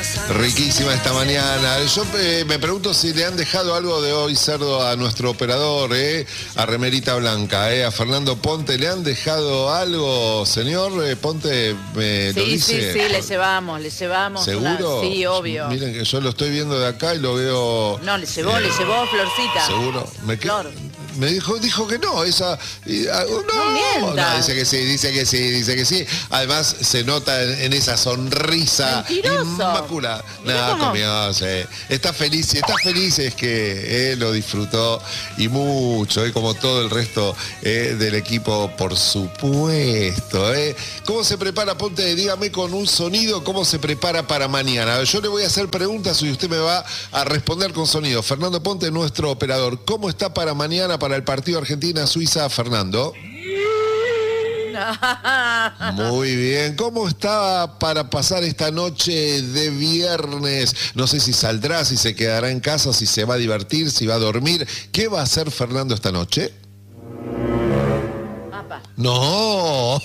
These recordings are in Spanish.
Riquísima esta mañana. Yo me pregunto si le han dejado algo de hoy, Cerdo, a nuestro operador, a Remerita Blanca, a Fernando Ponte. ¿Le han dejado algo, señor? Ponte, ¿me lo dice? Sí, le llevamos. ¿Seguro? Sí, obvio. Miren que yo lo estoy viendo de acá y lo veo... No, le llevó Florcita. ¿Seguro? Me dijo que no, esa... No, dice que sí. Además, se nota en esa sonrisa inmaculada. Comió, sí. Está feliz, es que lo disfrutó y mucho, como todo el resto del equipo, por supuesto. ¿Cómo se prepara, Ponte? Dígame con un sonido, ¿cómo se prepara para mañana? Yo le voy a hacer preguntas y usted me va a responder con sonido. Fernando Ponte, nuestro operador, ¿cómo está para mañana, para el partido Argentina-Suiza, Fernando? Muy bien. ¿Cómo está para pasar esta noche de viernes? No sé si saldrá, si se quedará en casa, si se va a divertir, si va a dormir. ¿Qué va a hacer Fernando esta noche? No.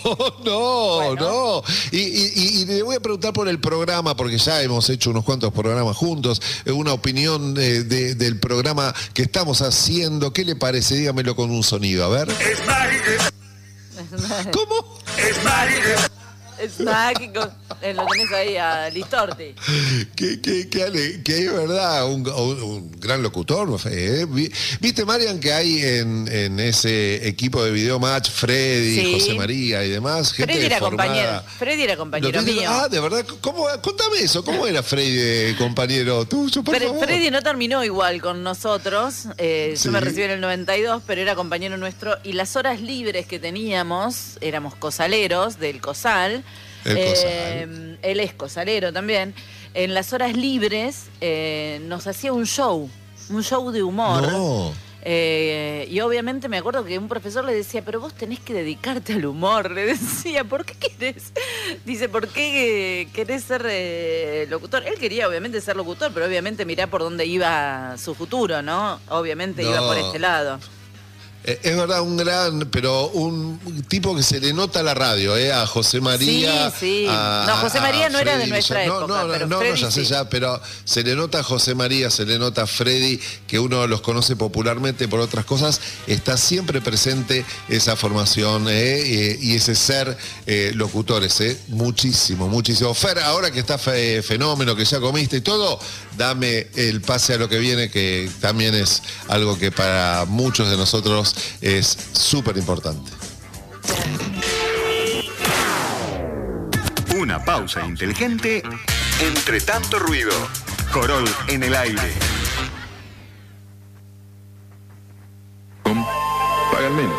Y le voy a preguntar por el programa, porque ya hemos hecho unos cuantos programas juntos, una opinión del programa que estamos haciendo. ¿Qué le parece? Dígamelo con un sonido, a ver. Es mágico. ¿Cómo? Es mágico. Es mágico. Lo tenés ahí a Listorti. Que es verdad, un gran locutor. ¿Viste, Marian, que hay en ese equipo de Video Match, Freddy, sí, José María y demás? Gente Freddy era compañero mío. Ah, de verdad. Contame eso. ¿Cómo era Freddy, compañero tuyo, por favor? Freddy no terminó igual con nosotros. Yo me recibí en el 92, pero era compañero nuestro. Y las horas libres que teníamos, éramos cosaleros del Cosal. Él es cosalero también. En las horas libres nos hacía un show de humor. No. Y obviamente me acuerdo que un profesor le decía, pero vos tenés que dedicarte al humor. Le decía, ¿por qué querés? Dice, ¿por qué querés ser locutor? Él quería obviamente ser locutor, pero obviamente mirá por dónde iba su futuro, ¿no? Obviamente iba por este lado. Es verdad, un tipo que se le nota la radio, a José María. Sí. No, José María no era de nuestra época. Pero se le nota a José María, se le nota a Freddy, que uno los conoce popularmente por otras cosas. Está siempre presente esa formación y ese ser locutores. Muchísimo. Fer, ahora que está fenómeno, que ya comiste y todo, dame el pase a lo que viene, que también es algo que para muchos de nosotros es súper importante. Una pausa inteligente entre tanto ruido. Corol en el aire. Pagan menos.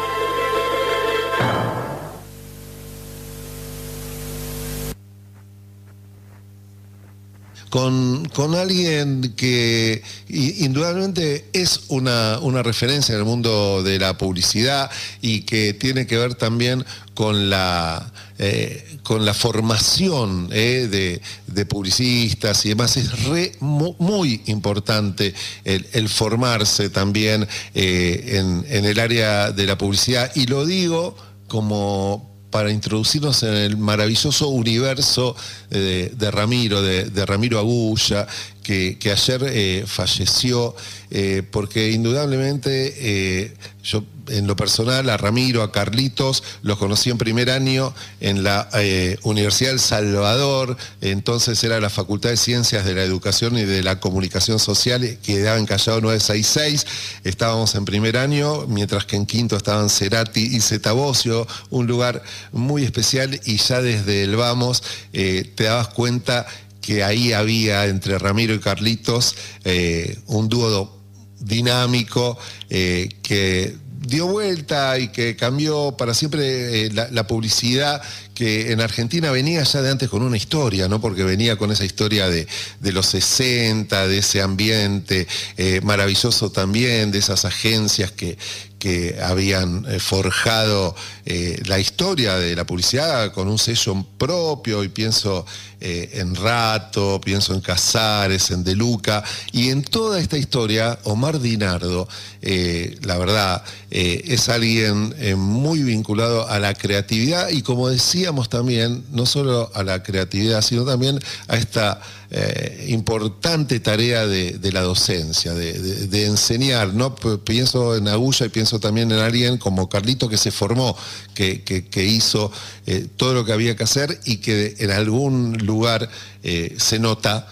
Con alguien que indudablemente es una referencia en el mundo de la publicidad y que tiene que ver también con la formación de publicistas y demás. Es muy importante el formarse también en el área de la publicidad, y lo digo como para introducirnos en el maravilloso universo de Ramiro Agulla, que ayer falleció, porque indudablemente yo en lo personal a Ramiro, a Carlitos, los conocí en primer año en la Universidad del Salvador. Entonces era la Facultad de Ciencias de la Educación y de la Comunicación Social, que quedaba en Callao 966. Estábamos en primer año, mientras que en quinto estaban Cerati y Zetabocio, un lugar muy especial, y ya desde el vamos te dabas cuenta que ahí había entre Ramiro y Carlitos un dúo dinámico que dio vuelta y que cambió para siempre la publicidad, que en Argentina venía ya de antes con una historia, ¿no? Porque venía con esa historia de los 60, de ese ambiente maravilloso también, de esas agencias que que habían forjado la historia de la publicidad con un sello propio, y pienso en Rato, pienso en Casares, en De Luca, y en toda esta historia Omar Dinardo, la verdad, es alguien muy vinculado a la creatividad, y como decíamos también, no solo a la creatividad, sino también a esta importante tarea de la docencia, de enseñar, ¿no? Pienso en Agulla y pienso también en alguien como Carlito, que se formó, que hizo todo lo que había que hacer, y que en algún lugar se nota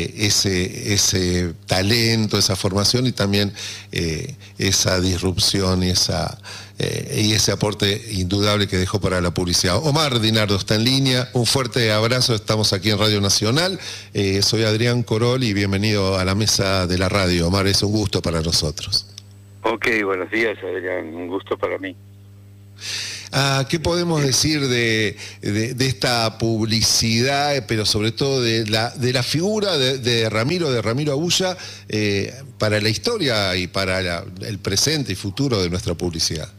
ese talento, esa formación, y también esa disrupción y ese aporte indudable que dejó para la publicidad. Omar Dinardo está en línea, un fuerte abrazo, estamos aquí en Radio Nacional, soy Adrián Corol y bienvenido a la mesa de la radio. Omar, es un gusto para nosotros. Ok, buenos días, Adrián, un gusto para mí. ¿Qué podemos decir de esta publicidad, pero sobre todo de la figura de Ramiro Agulla para la historia y para el presente y futuro de nuestra publicidad?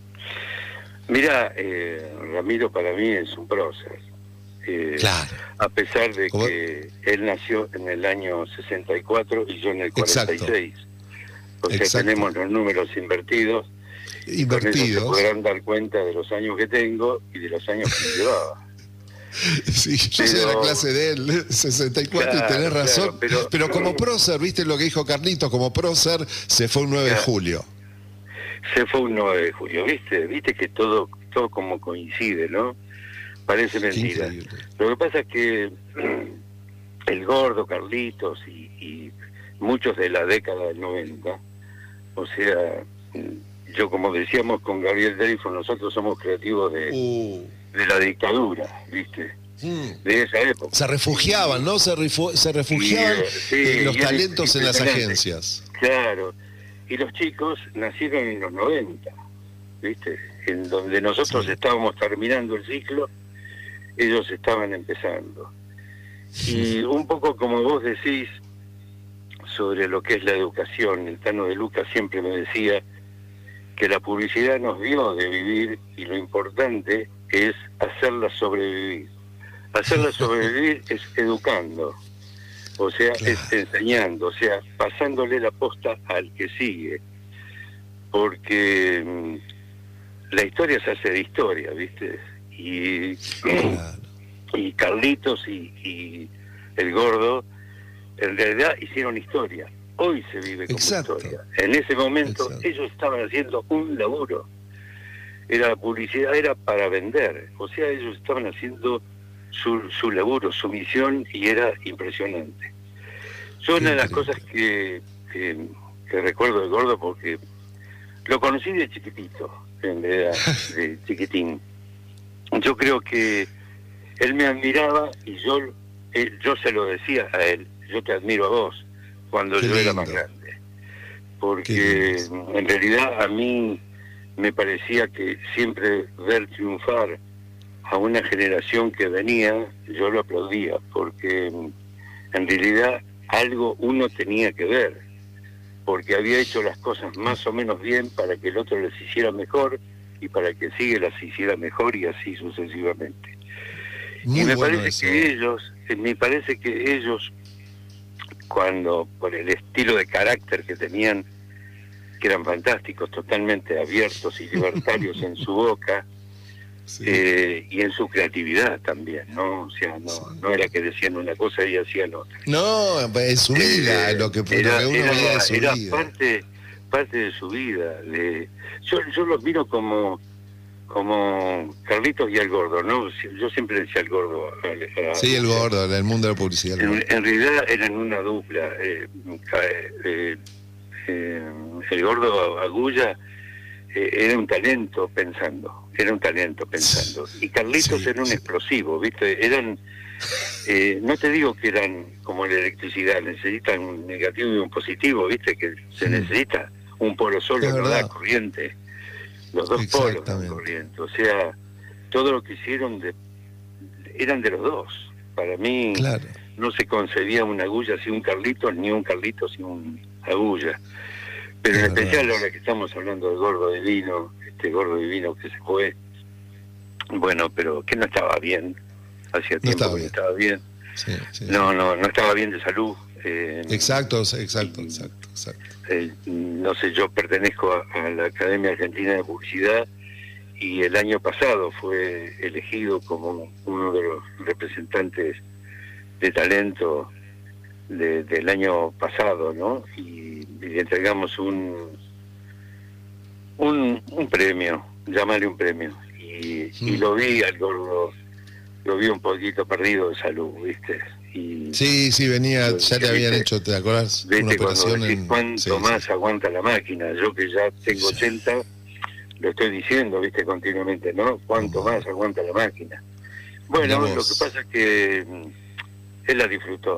Mira, Ramiro para mí es un prócer. Claro. A pesar de ¿Cómo? que él nació en el año 64 y yo en el 46. Exacto. O sea, Exacto. tenemos los números invertidos. Con eso se podrán dar cuenta de los años que tengo y de los años que llevaba. Sí, yo soy de la clase de él, 64, claro, y tenés razón. Claro, pero como prócer, ¿viste lo que dijo Carlitos? Como prócer se fue un 9 de julio. Se fue un 9 de julio, ¿viste que todo como coincide, ¿no? Parece mentira. Lo que pasa es que el Gordo, Carlitos y muchos de la década del 90, o sea, yo como decíamos con Gabriel Dreyfus, nosotros somos creativos de la dictadura, ¿viste? De esa época. Se refugiaban, ¿no? Se refugiaban los talentos en las agencias. Claro. Y los chicos nacieron en los 90, ¿viste? En donde nosotros estábamos terminando el ciclo, ellos estaban empezando. Y un poco como vos decís sobre lo que es la educación, el Tano de Luca siempre me decía que la publicidad nos dio de vivir, y lo importante es hacerla sobrevivir. Hacerla sobrevivir es educando, o sea, es enseñando, o sea, pasándole la posta al que sigue, porque la historia se hace de historia, ¿viste? Y Carlitos y el Gordo en realidad hicieron historia. Hoy se vive como historia. En ese momento ellos estaban haciendo un laburo. La publicidad era para vender. O sea, ellos estaban haciendo su laburo, su misión, y era impresionante. Yo una de las cosas que recuerdo de Gordo, porque lo conocí de chiquitito, en realidad, de chiquitín. Yo creo que él me admiraba y yo se lo decía a él, yo te admiro a vos, cuando yo era más grande. Porque en realidad a mí me parecía que siempre ver triunfar a una generación que venía, yo lo aplaudía, porque en realidad algo uno tenía que ver, porque había hecho las cosas más o menos bien para que el otro las hiciera mejor, y para que sigue las hiciera mejor, y así sucesivamente. Muy y me bueno parece que ellos, cuando por el estilo de carácter que tenían, que eran fantásticos, totalmente abiertos y libertarios en su boca, y en su creatividad también, ¿no? O sea, no era que decían una cosa y hacían otra. No, en su vida, lo que uno veía de su vida. Parte de su vida. Yo los miro como Carlitos y el Gordo, ¿no? Yo siempre decía el Gordo. Sí, el Gordo, en el mundo de la publicidad. En realidad eran una dupla. El Gordo Agulla era un talento pensando. Y Carlitos era un explosivo, ¿viste? Eran, no te digo que eran como la electricidad, necesitan un negativo y un positivo, ¿viste? Que se necesita un polo solo, no da corriente. Los dos polos dan corriente. O sea, todo lo que hicieron eran de los dos. Para mí no se concebía una Agulla sin un Carlitos, ni un Carlitos sin un Agulla. Pero en especial ahora que estamos hablando del Gordo Divino, este Gordo Divino que se fue, bueno, pero que no estaba bien, hacía tiempo que no estaba bien. Sí. No estaba bien de salud. Exacto. No sé, yo pertenezco a la Academia Argentina de Publicidad y el año pasado fue elegido como uno de los representantes de talento del año pasado, ¿no? Y le entregamos un premio, llamarle un premio. Y lo vi al Gordo, lo vi un poquito perdido de salud, ¿viste? Sí, venía, ya le habían hecho, ¿te acordás? Una operación ¿cuánto más aguanta la máquina? Yo que ya tengo 80, lo estoy diciendo, ¿viste? Continuamente, ¿no? ¿Cuánto más aguanta la máquina? Bueno, lo que pasa es que él la disfrutó.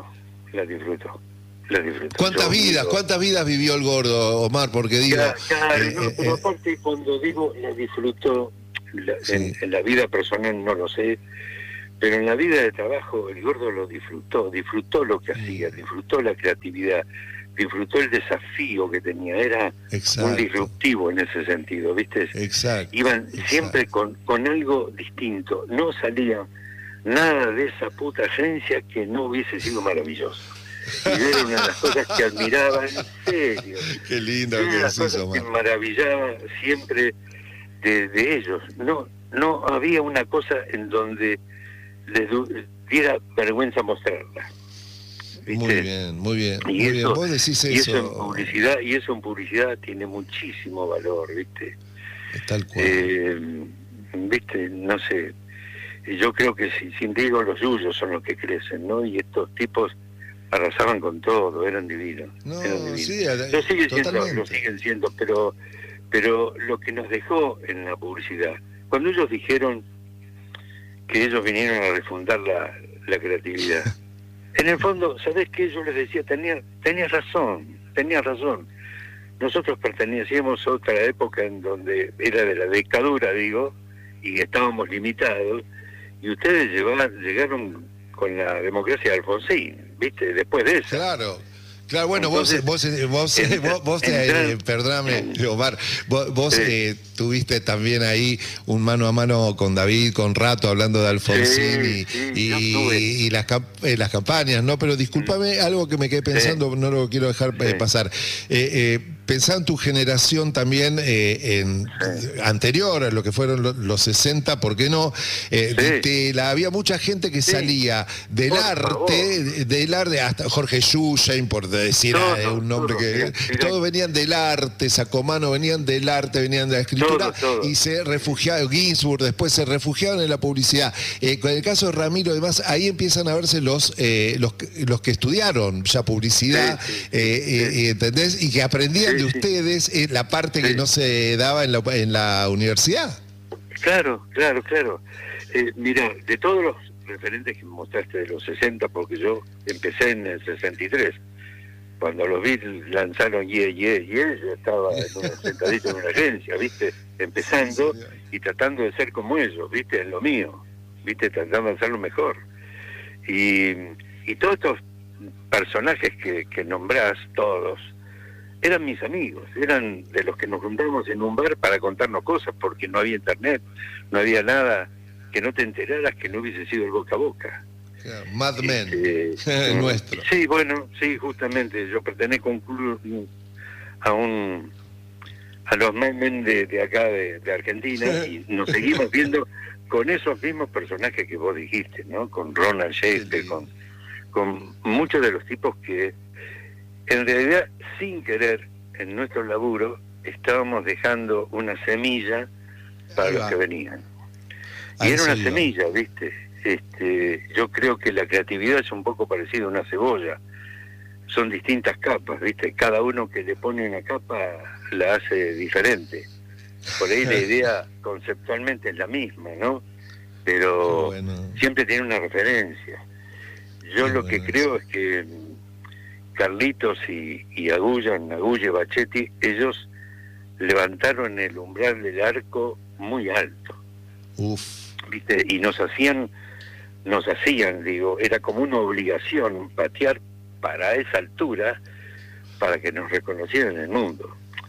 ¿Cuántas vidas vivió el Gordo, Omar? Porque digo... Claro, pero aparte cuando digo la disfrutó, en la vida personal no lo sé, pero en la vida de trabajo el Gordo lo disfrutó lo que hacía, disfrutó la creatividad, disfrutó el desafío que tenía, era un disruptivo en ese sentido, ¿viste? Iban siempre con algo distinto, no salía nada de esa puta agencia que no hubiese sido maravilloso. Y era una de las cosas que admiraba, en serio. Qué lindo que las cosas que maravillaba siempre de ellos. No había una cosa en donde les diera vergüenza mostrarla. ¿Viste? Muy bien. Vos decís eso. Y eso en publicidad tiene muchísimo valor, ¿viste? Tal cual. ¿Viste? No sé. Yo creo que sin digo los suyos son los que crecen, ¿no? Y estos tipos arrasaban con todo, eran divinos. Sí, lo siguen siendo, pero lo que nos dejó en la publicidad, cuando ellos dijeron que ellos vinieron a refundar la creatividad, en el fondo, ¿sabés qué? Yo les decía, tenías razón. Nosotros pertenecíamos a otra época en donde era de la dictadura, digo, y estábamos limitados, y ustedes llegaron con la democracia de Alfonsín, ¿viste? Después de eso. Claro, bueno, entonces, perdóname, Omar, vos tuviste también ahí un mano a mano con David, con Rato, hablando de Alfonsín y las campañas, ¿no? Pero discúlpame, algo que me quedé pensando, no lo quiero dejar pasar. Pensá en tu generación también anterior a lo que fueron los 60, ¿por qué no? Había mucha gente que salía del arte, hasta Jorge Schustein, por decir un nombre todos venían del arte, Sacomano venían del arte, venían de la escritura, y se refugiaban, Ginsburg después se refugiaban en la publicidad. Con el caso de Ramiro, además, ahí empiezan a verse los que estudiaron ya publicidad, ¿entendés? Y que aprendían de ustedes la parte que no se daba en la universidad. Claro. Mira, de todos los referentes que me mostraste de los 60, porque yo empecé en el 63, cuando los Beatles lanzaron yo estaba sentadito en una agencia, ¿viste? Empezando y tratando de ser como ellos, ¿viste? En lo mío, ¿viste? Tratando de hacerlo mejor. Y todos estos personajes que nombrás, todos, eran mis amigos, eran de los que nos juntábamos en un bar para contarnos cosas, porque no había internet, no había nada que no te enteraras que no hubiese sido el boca a boca. Mad Men, nuestro. Sí, bueno, sí, justamente, yo pertenezco a un club, a los Mad Men de acá, de Argentina, y nos seguimos viendo con esos mismos personajes que vos dijiste, ¿no? Con Ronald Shakespeare, con muchos de los tipos que en realidad, sin querer, en nuestro laburo, estábamos dejando una semilla para los que venían. Y era una semilla, ¿viste? Yo creo que la creatividad es un poco parecida a una cebolla. Son distintas capas, ¿viste? Cada uno que le pone una capa la hace diferente. Por ahí la idea conceptualmente es la misma, ¿no? Pero siempre tiene una referencia. Yo lo que creo es que Carlitos y Agulle Bachetti, ellos levantaron el umbral del arco muy alto. ¿Viste? Y nos hacían, digo, era como una obligación patear para esa altura para que nos reconocieran en el mundo.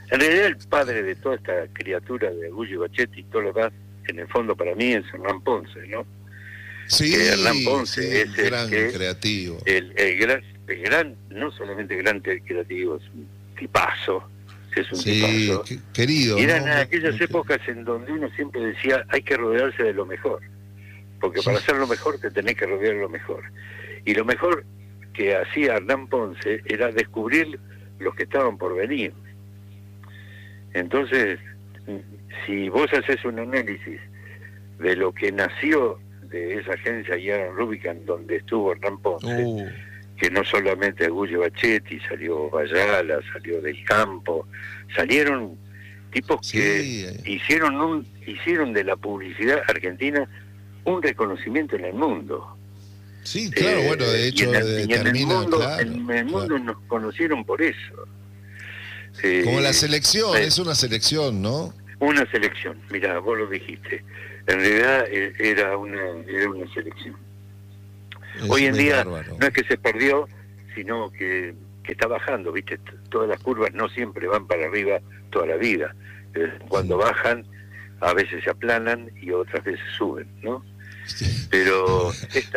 En realidad el padre de toda esta criatura de Agullo y Bachetti y todo lo demás, en el fondo para mí es Hernán Ponce, ¿no? Sí, que Hernán Ponce es el gran creativo. El gran, no solamente gran creativo, es un tipazo, es un tipazo. Querido. Y eran aquellas épocas en donde uno siempre decía, hay que rodearse de lo mejor, porque para hacer lo mejor te tenés que rodear de lo mejor. Y lo mejor que hacía Hernán Ponce era descubrir los que estaban por venir. Entonces, si vos haces un análisis de lo que nació de esa agencia Yaran Rubicam donde estuvo Hernán Ponce, que no solamente Agullo Bachetti, salió Bayala, salió Del Campo, salieron tipos que hicieron de la publicidad argentina un reconocimiento en el mundo. Sí, claro, bueno, de hecho en el mundo nos conocieron por eso. Como la selección, es una selección, ¿no? Una selección, mirá, vos lo dijiste. En realidad era una selección. Hoy en día bárbaro. No es que se perdió, sino que está bajando, ¿viste? Todas las curvas no siempre van para arriba toda la vida. Cuando bajan, a veces se aplanan y otras veces suben, ¿no? Pero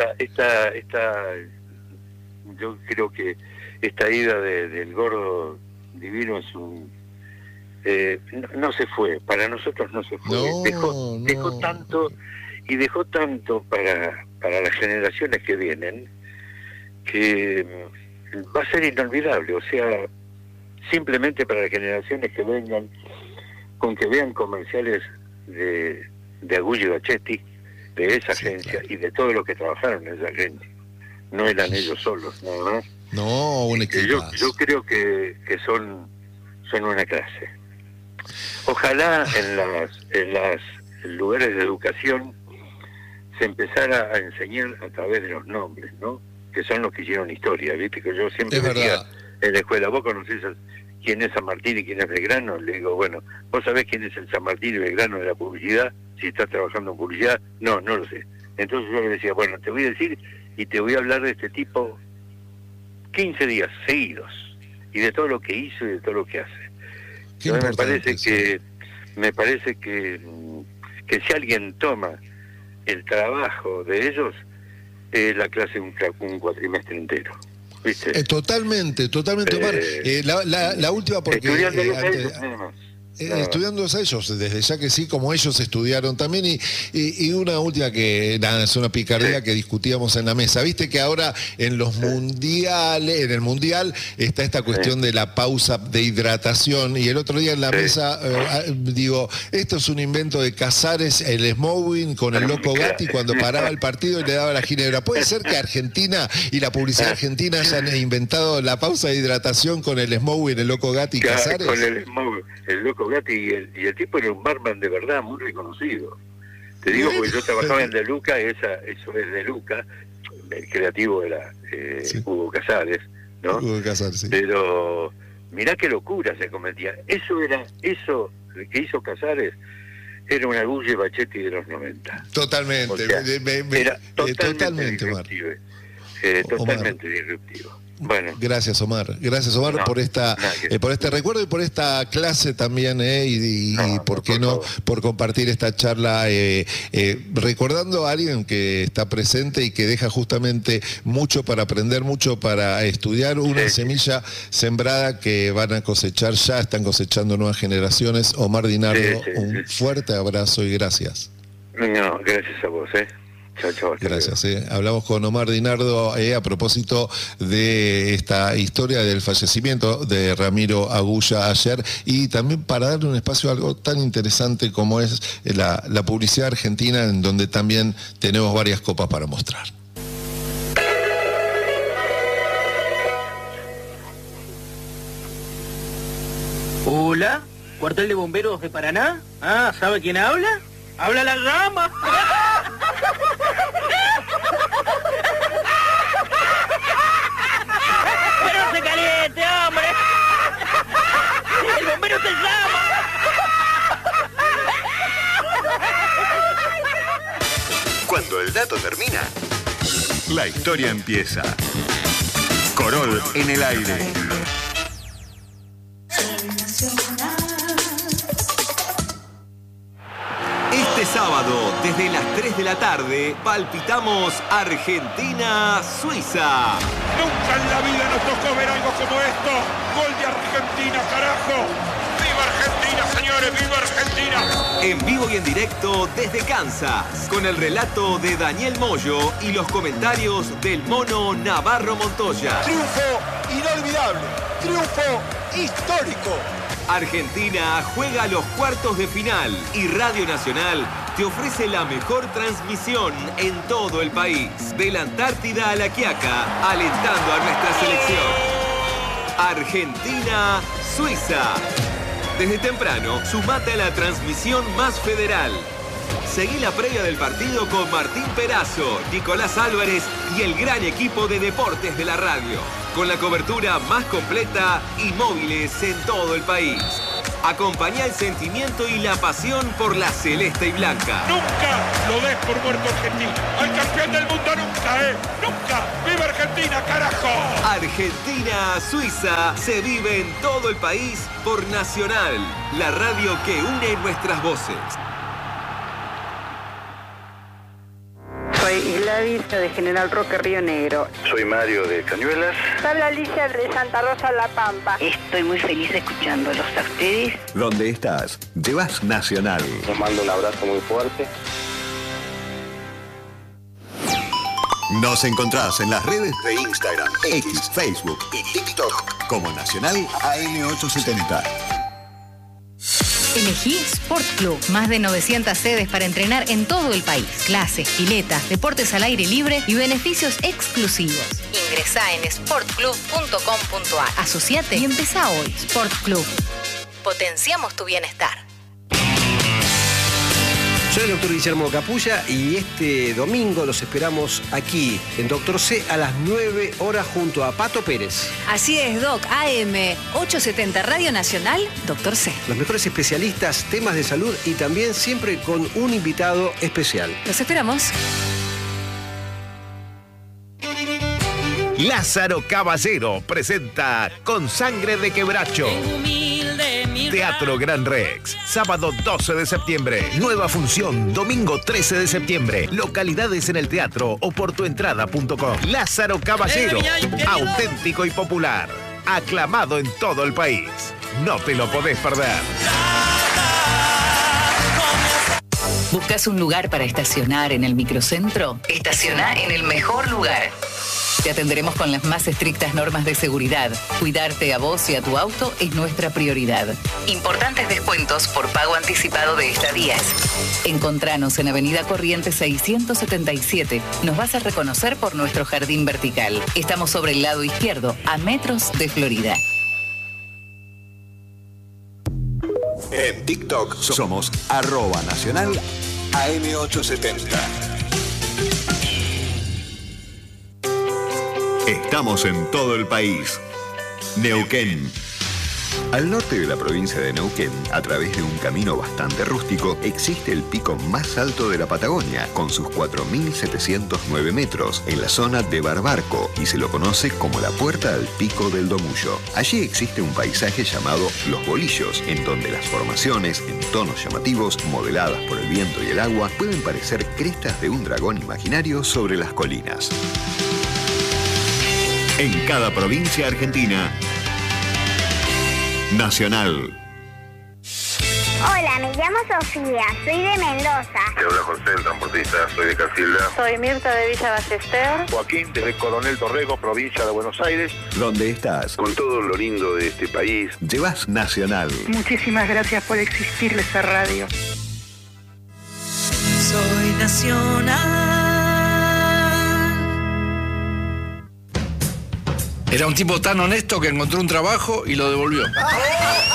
yo creo que esta ida del Gordo Divino es un... no se fue, para nosotros no se fue, dejó tanto y dejó tanto para las generaciones que vienen que va a ser inolvidable. O sea, simplemente para las generaciones que vengan, con que vean comerciales de Agullo y Bachetti, de esa agencia, claro, y de todos los que trabajaron en esa agencia. No eran ellos solos, nada más. No, un equipo. Yo creo que son una clase. Ojalá en los lugares de educación se empezara a enseñar a través de los nombres, ¿no? Que son los que hicieron historia, ¿viste? Que yo siempre decía en la escuela, ¿vos conocés quién es San Martín y quién es Belgrano? Le digo, bueno, ¿vos sabés quién es el San Martín y Belgrano de la publicidad? Si estás trabajando en publicidad, no lo sé. Entonces yo le decía, bueno, te voy a decir y te voy a hablar de este tipo 15 días seguidos, y de todo lo que hizo y de todo lo que hace. Entonces me parece que si alguien toma el trabajo de ellos, la clase un cuatrimestre entero, ¿viste? Totalmente, Omar. La última, porque estudiándolos a ellos, desde ya que sí, como ellos estudiaron también, y una última que nada, es una picardía que discutíamos en la mesa. Viste que ahora en los mundiales, en el mundial está esta cuestión de la pausa de hidratación, y el otro día en la mesa digo, esto es un invento de Casares, el smoking con el Loco Gatti cuando paraba el partido y le daba la ginebra. ¿Puede ser que Argentina y la publicidad argentina hayan inventado la pausa de hidratación con el smoking, el Loco Gatti y Casares? Con el smoking, el Loco Gatti, y el tipo era un barman de verdad muy reconocido. Te digo porque yo trabajaba en De Luca, eso es De Luca, el creativo era Hugo Casares, ¿no? Hugo Casares, sí. Pero mirá qué locura se cometía. Eso que hizo Casares era un Agullo y Bachetti de los 90. Totalmente. O sea, era totalmente disruptivo. Totalmente disruptivo. Bueno. Gracias Omar por este recuerdo y por esta clase también, y por qué no, por compartir esta charla, recordando a alguien que está presente y que deja justamente mucho para aprender, mucho para estudiar, una semilla sembrada que van a cosechar, ya están cosechando nuevas generaciones. Omar Di Nardo, un fuerte abrazo y gracias. No, gracias a vos, Chao, gracias. Hablamos con Omar Di Nardo a propósito de esta historia del fallecimiento de Ramiro Agulla ayer, y también para darle un espacio a algo tan interesante como es la publicidad argentina, en donde también tenemos varias copas para mostrar. Hola, cuartel de bomberos de Paraná. ¿Sabe quién habla? ¡Habla la llama! ¡Pero no se caliente, hombre! ¡El bombero te llama! Cuando el dato termina, la historia empieza. Corol en el aire. sábado, desde las 3 de la tarde, palpitamos Argentina-Suiza. Nunca en la vida nos tocó ver algo como esto. Gol de Argentina, carajo. ¡Viva Argentina, señores! ¡Viva Argentina! En vivo y en directo desde Kansas, con el relato de Daniel Moyo y los comentarios del mono Navarro Montoya. Triunfo inolvidable, triunfo histórico. Argentina juega los cuartos de final y Radio Nacional te ofrece la mejor transmisión en todo el país. De la Antártida a La Quiaca, alentando a nuestra selección. Argentina-Suiza. Desde temprano, sumate a la transmisión más federal. Seguí la previa del partido con Martín Perazo, Nicolás Álvarez y el gran equipo de deportes de la radio. Con la cobertura más completa y móviles en todo el país. Acompañá el sentimiento y la pasión por la celeste y blanca. Nunca lo des por muerto Argentina. Al campeón del mundo nunca, ¿eh? Nunca. ¡Viva Argentina, carajo! Argentina-Suiza se vive en todo el país por Nacional, la radio que une nuestras voces. Soy Gladys de General Roque, Río Negro. Soy Mario de Cañuelas. Habla Alicia de Santa Rosa, La Pampa. Estoy muy feliz escuchándolos a ustedes. ¿Dónde estás? Llevas Nacional. Les mando un abrazo muy fuerte. Nos encontrás en las redes de Instagram, X, Facebook y TikTok como Nacional AM870. Elegí Sport Club. Más de 900 sedes para entrenar en todo el país. Clases, piletas, deportes al aire libre y beneficios exclusivos. Ingresá en sportclub.com.ar. Asociate y empezá hoy. Sport Club. Potenciamos tu bienestar. Soy el doctor Guillermo Capulla y este domingo los esperamos aquí en Doctor C a las 9 horas junto a Pato Pérez. Así es, Doc. AM 870 Radio Nacional, Doctor C. Los mejores especialistas, temas de salud y también siempre con un invitado especial. Los esperamos. Lázaro Caballero presenta Con Sangre de Quebracho. Teatro Gran Rex, sábado 12 de septiembre. Nueva función, domingo 13 de septiembre. Localidades en el teatro o por tuentrada.com. Lázaro Caballero, auténtico y popular. Aclamado en todo el país. No te lo podés perder. ¿Buscas un lugar para estacionar en el microcentro? Estaciona en el mejor lugar. Te atenderemos con las más estrictas normas de seguridad. Cuidarte a vos y a tu auto es nuestra prioridad. Importantes descuentos por pago anticipado de estadías. Encontranos en Avenida Corrientes 677. Nos vas a reconocer por nuestro jardín vertical. Estamos sobre el lado izquierdo, a metros de Florida. En TikTok somos @Nacional AM870. Estamos en todo el país. Neuquén. Al norte de la provincia de Neuquén, a través de un camino bastante rústico, existe el pico más alto de la Patagonia, con sus 4.709 metros, en la zona de Barbarco, y se lo conoce como la Puerta al Pico del Domullo. Allí existe un paisaje llamado Los Bolillos, en donde las formaciones, en tonos llamativos, modeladas por el viento y el agua, pueden parecer crestas de un dragón imaginario sobre las colinas. En cada provincia argentina, Nacional. Hola, me llamo Sofía, soy de Mendoza. Te habla José, el transportista, soy de Casilda. Soy Mirta de Villa Ballester. Joaquín, desde Coronel Dorrego, provincia de Buenos Aires. ¿Dónde estás? Con todo lo lindo de este país. Llevas Nacional. Muchísimas gracias por existir esa radio. Soy Nacional. Era un tipo tan honesto que encontró un trabajo y lo devolvió.